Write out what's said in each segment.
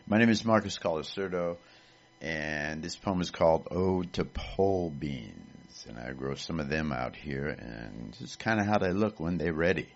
My name is Marcus Colasurdo, and this poem is called Ode to Pole Beans, and I grow some of them out here, and this is kind of how they look when they're ready.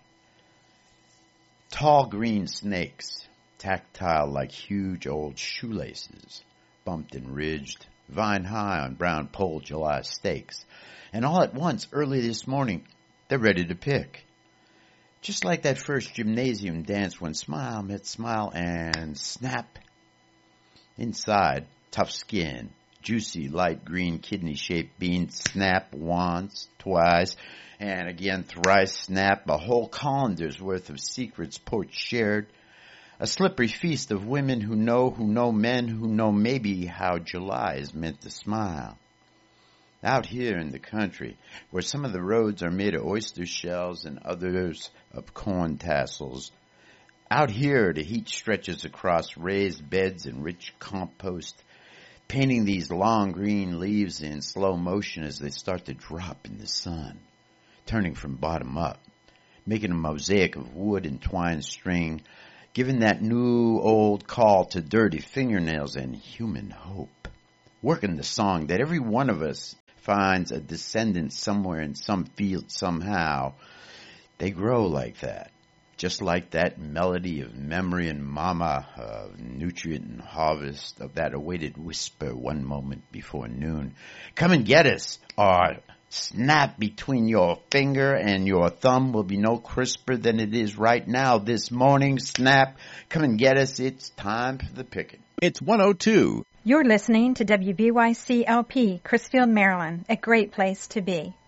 Tall green snakes, tactile like huge old shoelaces, bumped and ridged, vine high on brown pole July stakes, and all at once, early this morning, they're ready to pick. Just like that first gymnasium dance when smile met smile and snap. Inside, tough skin, juicy light green kidney-shaped beans snap once, twice, and again thrice snap. A whole colander's worth of secrets porch shared. A slippery feast of women who know men who know maybe how July is meant to smile. Out here in the country, where some of the roads are made of oyster shells and others of corn tassels, out here the heat stretches across raised beds and rich compost, painting these long green leaves in slow motion as they start to drop in the sun, turning from bottom up, making a mosaic of wood and twine string, giving that new old call to dirty fingernails and human hope, working the song that every one of us finds a descendant somewhere in some field somehow. They grow like that, just like that melody of memory and mama, of nutrient and harvest, of that awaited whisper one moment before noon. Come and get us, or snap between your finger and your thumb will be no crisper than it is right now this morning. Snap, come and get us, it's time for the picking. It's 102. You're listening to WBYC-LP, Crisfield, Maryland, a great place to be.